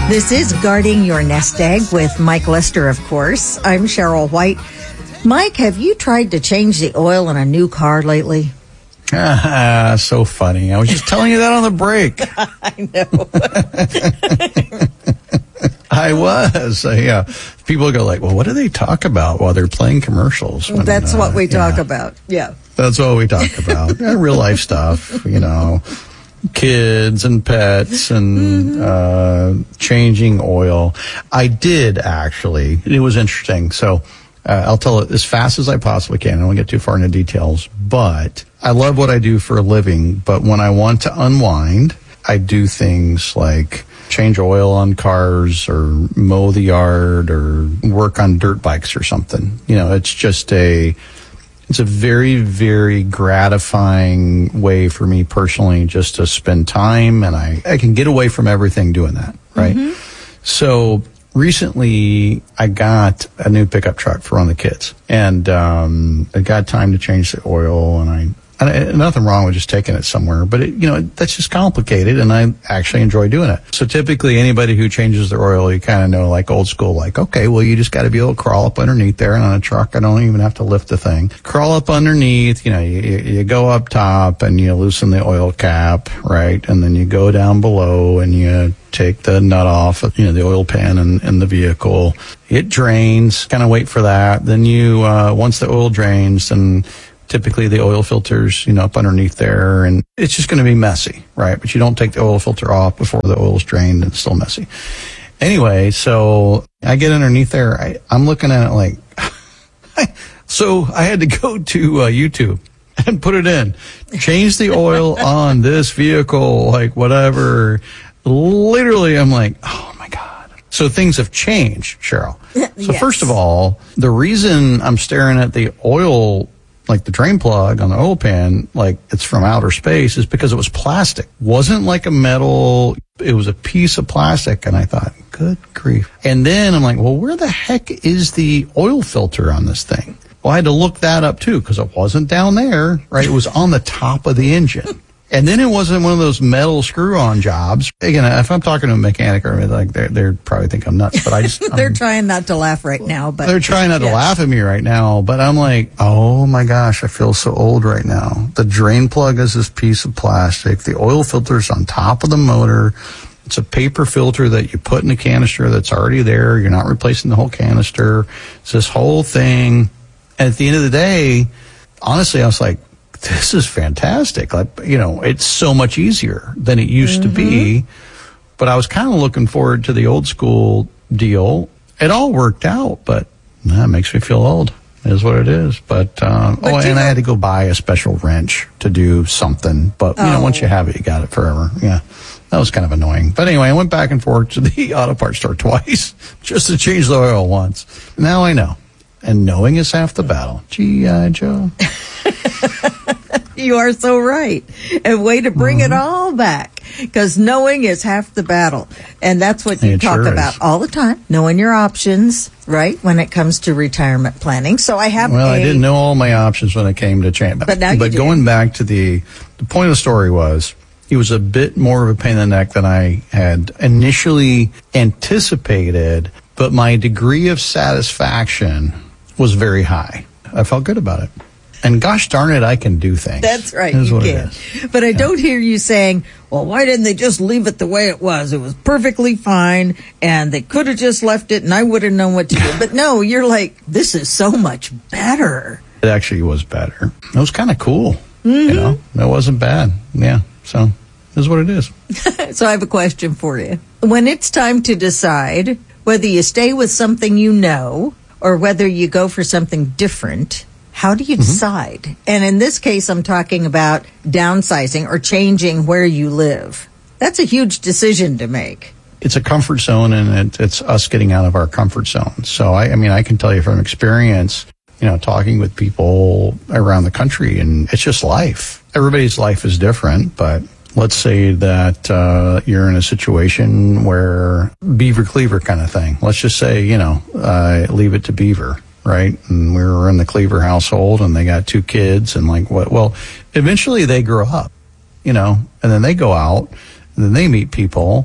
This is Guarding Your Nest Egg with Mike Lester, of course. I'm Cheryl White. Mike, have you tried to change the oil in a new car lately? So funny. I was just telling you that on the break. I know. I was. Yeah. People go like, well, what do they talk about while they're playing commercials? That's what we talk about. Yeah. That's what we talk about. Real life stuff, kids and pets and changing oil. I did actually. It was interesting. So I'll tell it as fast as I possibly can. I don't want to get too far into details, but I love what I do for a living. But when I want to unwind, I do things like change oil on cars or mow the yard or work on dirt bikes or something. It's a very, very gratifying way for me personally just to spend time, and I can get away from everything doing that, right? Mm-hmm. So recently I got a new pickup truck for one of the kids, and I got time to change the oil, and nothing wrong with just taking it somewhere, but that's just complicated, and I actually enjoy doing it. So typically anybody who changes their oil, you kind of know, like old school, like, okay, well, you just got to be able to crawl up underneath there, and on a truck, I don't even have to lift the thing. Crawl up underneath, you go up top and you loosen the oil cap, right? And then you go down below and you take the nut off of, the oil pan in the vehicle. It drains, kind of wait for that. Then once the oil drains, then typically the oil filter's, up underneath there, and it's just going to be messy, right? But you don't take the oil filter off before the oil's drained, and it's still messy. Anyway, so I get underneath there. I'm looking at it like, so I had to go to YouTube and put it in. Change the oil on this vehicle, like whatever. Literally, I'm like, oh my God. So things have changed, Cheryl. So Yes. First of all, the reason I'm staring at the oil, like the drain plug on the oil pan, like it's from outer space, is because it was plastic. Wasn't like a metal, it was a piece of plastic. And I thought, good grief. And then I'm like, well, where the heck is the oil filter on this thing? Well, I had to look that up too, because it wasn't down there, right? It was on the top of the engine. And then it wasn't one of those metal screw-on jobs. Again, if I'm talking to a mechanic or like, they're probably think I'm nuts, but I just They're trying not to laugh right now, but they're trying not to laugh at me right now. But I'm like, oh my gosh, I feel so old right now. The drain plug is this piece of plastic. The oil filter's on top of the motor. It's a paper filter that you put in a canister that's already there. You're not replacing the whole canister. It's this whole thing. And at the end of the day, honestly, I was like, this is fantastic. Like, it's so much easier than it used to be. But I was kind of looking forward to the old school deal. It all worked out, but that makes me feel old. It is what it is. But and I had to go buy a special wrench to do something. But, once you have it, you got it forever. Yeah. That was kind of annoying. But anyway, I went back and forth to the auto parts store twice just to change the oil once. Now I know. And knowing is half the battle. G.I. Joe. You are so right. And way to bring it all back, because knowing is half the battle. And that's what you talk about all the time, knowing your options, right, when it comes to retirement planning. So I have I didn't know all my options when it came to change. But now you do. Going back to the point of the story was, it was a bit more of a pain in the neck than I had initially anticipated, but my degree of satisfaction was very high. I felt good about it. And gosh darn it, I can do things. That's right, you can. But I don't hear you saying, well, why didn't they just leave it the way it was? It was perfectly fine, and they could have just left it, and I would have known what to do. But no, you're like, this is so much better. It actually was better. It was kind of cool. It wasn't bad. Yeah, so it is what it is. So I have a question for you. When it's time to decide whether you stay with something or whether you go for something different, how do you decide? And in this case, I'm talking about downsizing or changing where you live. That's a huge decision to make. It's a comfort zone, and it's us getting out of our comfort zone. So, I can tell you from experience, talking with people around the country, and it's just life. Everybody's life is different, but let's say that you're in a situation where Beaver Cleaver kind of thing. Let's just say, leave it to Beaver. Right. And we were in the Cleaver household, and they got 2 kids, and eventually they grow up, and then they go out, and then they meet people,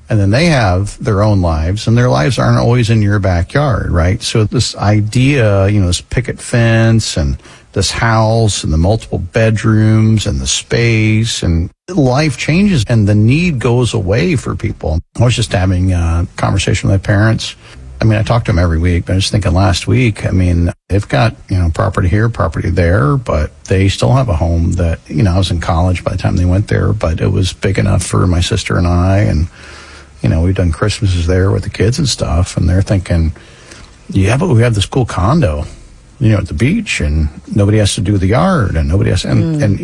And then they have their own lives, and their lives aren't always in your backyard, right? So this idea, this picket fence and this house and the multiple bedrooms and the space, and life changes and the need goes away for people. I was just having a conversation with my parents. I talk to them every week, but I was thinking last week, they've got, property here, property there, but they still have a home that, I was in college by the time they went there, but it was big enough for my sister and I, and we've done Christmases there with the kids and stuff, and they're thinking, yeah, but we have this cool condo, at the beach, and nobody has to do the yard, and nobody has,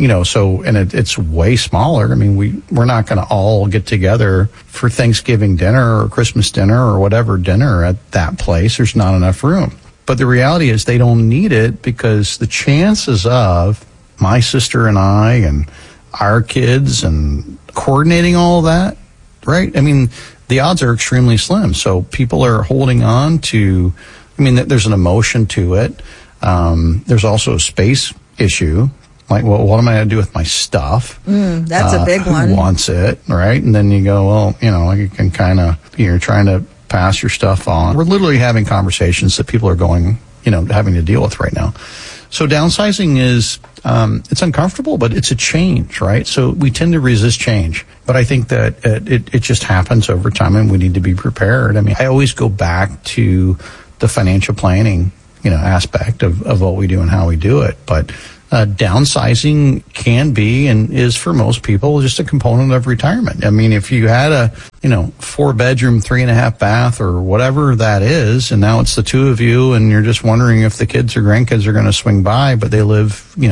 it's way smaller. We're not going to all get together for Thanksgiving dinner or Christmas dinner or whatever dinner at that place. There's not enough room. But the reality is they don't need it, because the chances of my sister and I and our kids and coordinating all of that, right? The odds are extremely slim. So people are holding on to, there's an emotion to it. There's also a space issue. Like, well, what am I going to do with my stuff? That's a big one. Who wants it, right? And then you go, well, you can kind of, you're trying to pass your stuff on. We're literally having conversations that people are going, having to deal with right now. So downsizing is, it's uncomfortable, but it's a change, right? So we tend to resist change. But I think that it just happens over time, and we need to be prepared. I always go back to the financial planning, aspect of what we do and how we do it. But downsizing can be and is for most people just a component of retirement. If you had a 4-bedroom, 3.5 bath or whatever that is, and now it's the two of you, and you're just wondering if the kids or grandkids are going to swing by, but they live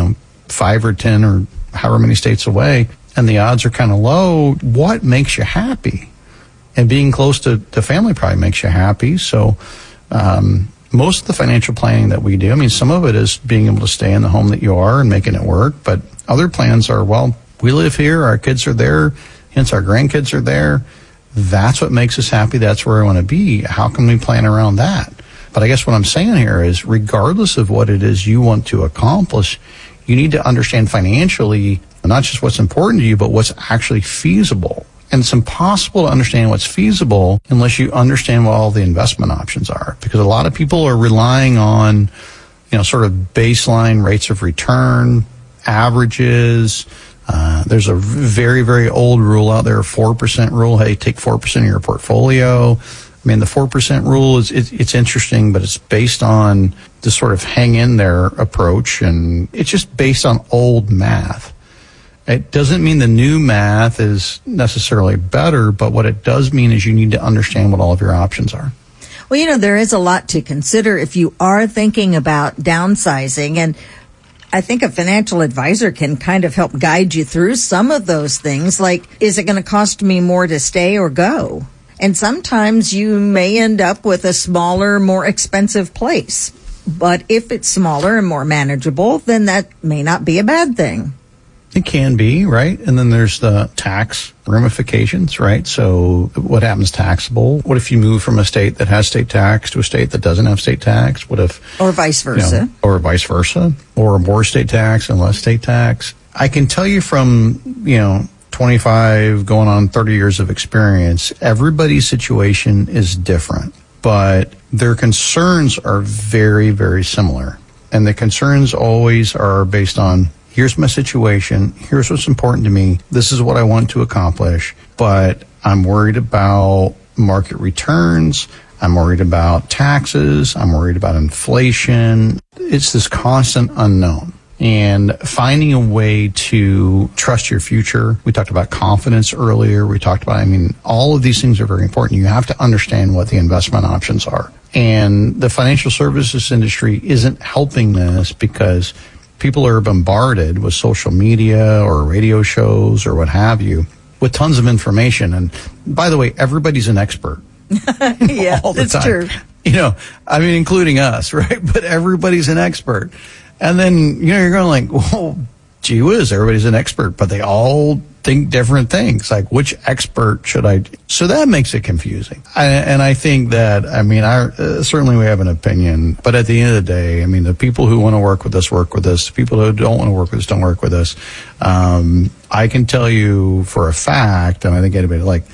5 or 10 or however many states away, and the odds are kind of low, what makes you happy? And being close to family probably makes you happy. So most of the financial planning that we do, some of it is being able to stay in the home that you are and making it work, but other plans are, well, we live here, our kids are there, hence our grandkids are there. That's what makes us happy. That's where I want to be. How can we plan around that? But I guess what I'm saying here is, regardless of what it is you want to accomplish, you need to understand financially not just what's important to you, but what's actually feasible. And it's impossible to understand what's feasible unless you understand what all the investment options are. Because a lot of people are relying on, sort of baseline rates of return, averages. There's a very, very old rule out there, 4% rule. Hey, take 4% of your portfolio. The 4% rule it's interesting, but it's based on the sort of hang in there approach, and it's just based on old math. It doesn't mean the new math is necessarily better, but what it does mean is you need to understand what all of your options are. Well, there is a lot to consider if you are thinking about downsizing, and I think a financial advisor can kind of help guide you through some of those things, like, is it going to cost me more to stay or go? And sometimes you may end up with a smaller, more expensive place. But if it's smaller and more manageable, then that may not be a bad thing. It can be, right? And then there's the tax ramifications, right? So what happens taxable? What if you move from a state that has state tax to a state that doesn't have state tax? What if... Or vice versa. Or vice versa. Or more state tax and less state tax. I can tell you from, 25 going on 30 years of experience, everybody's situation is different. But their concerns are very, very similar. And the concerns always are based on, here's my situation, here's what's important to me, this is what I want to accomplish, but I'm worried about market returns, I'm worried about taxes, I'm worried about inflation. It's this constant unknown. And finding a way to trust your future. We talked about confidence earlier. We talked about, all of these things are very important. You have to understand what the investment options are. And the financial services industry isn't helping this because people are bombarded with social media or radio shows or what have you with tons of information. And by the way, everybody's an expert. Yeah, all the that's time. true. Including us, right? But everybody's an expert. And then, you're going like, well, gee whiz, everybody's an expert, but they all think different things. Like, which expert should I? So that makes it confusing. And I think that, certainly we have an opinion, but at the end of the day, the people who want to work with us. The people who don't want to work with us don't work with us. I can tell you for a fact, and I think anybody,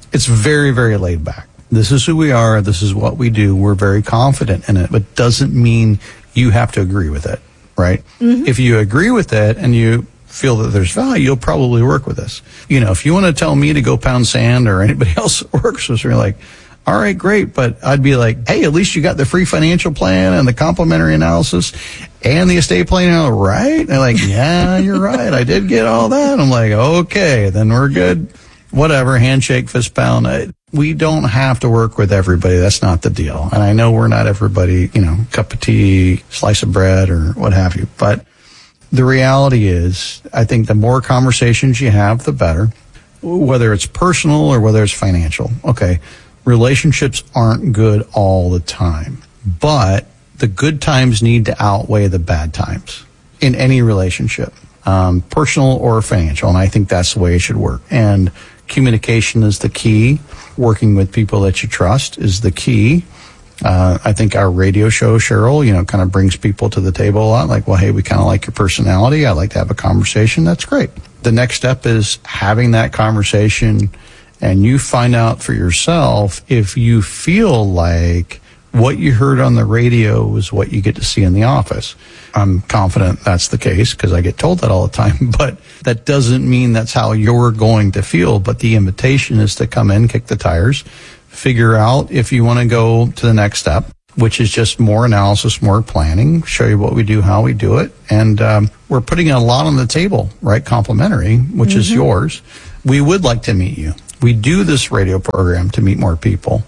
It's very, very laid back. This is who we are. This is what we do. We're very confident in it, but doesn't mean you have to agree with it, right? Mm-hmm. If you agree with it and you feel that there's value, you'll probably work with us. If you want to tell me to go pound sand or anybody else that works with us, you're like, all right, great. But I'd be like, hey, at least you got the free financial plan and the complementary analysis and the estate plan, right? And they're like, yeah, you're right. I did get all that. I'm like, okay, then we're good. Whatever, handshake, fist pound. We don't have to work with everybody. That's not the deal. And I know we're not everybody, cup of tea, slice of bread, or what have you. But the reality is, I think the more conversations you have, the better, whether it's personal or whether it's financial. Okay, relationships aren't good all the time, but the good times need to outweigh the bad times in any relationship, personal or financial. And I think that's the way it should work. And communication is the key. Working with people that you trust is the key. I think our radio show, Cheryl, kind of brings people to the table a lot. Like, well, hey, we kind of like your personality. I'd like to have a conversation. That's great. The next step is having that conversation, and you find out for yourself if you feel like what you heard on the radio is what you get to see in the office. I'm confident that's the case because I get told that all the time, but that doesn't mean that's how you're going to feel. But the invitation is to come in, kick the tires, figure out if you want to go to the next step, which is just more analysis, more planning, show you what we do, how we do it. And we're putting a lot on the table, right? Complimentary, which is yours. We would like to meet you. We do this radio program to meet more people.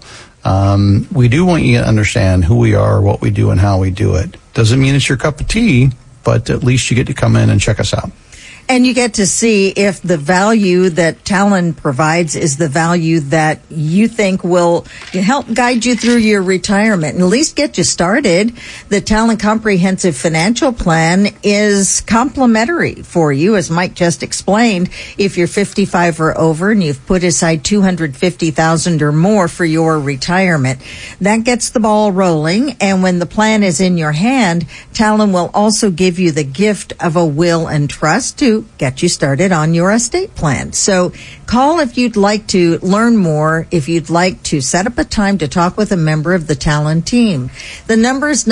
We do want you to understand who we are, what we do, and how we do it. Doesn't mean it's your cup of tea, but at least you get to come in and check us out. And you get to see if the value that Talon provides is the value that you think will help guide you through your retirement and at least get you started. The Talon Comprehensive Financial Plan is complimentary for you, as Mike just explained. If you're 55 or over and you've put aside $250,000 or more for your retirement, that gets the ball rolling. And when the plan is in your hand, Talon will also give you the gift of a will and trust to get you started on your estate plan. So call if you'd like to learn more, if you'd like to set up a time to talk with a member of the Talon team. The number is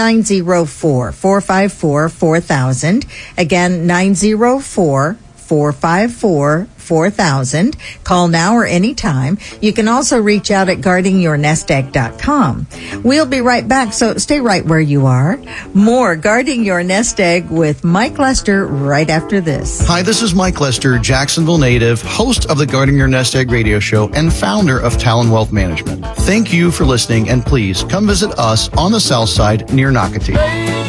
904-454-4000. Again, 904-454-4000. Call now or anytime. You can also reach out at guardingyournestegg.com. We'll be right back, so stay right where you are. More Guarding Your Nest Egg with Mike Lester right after this. Hi, this is Mike Lester, Jacksonville native, host of the Guarding Your Nest Egg radio show and founder of Talon Wealth Management. Thank you for listening, and please come visit us on the south side near Nocatee.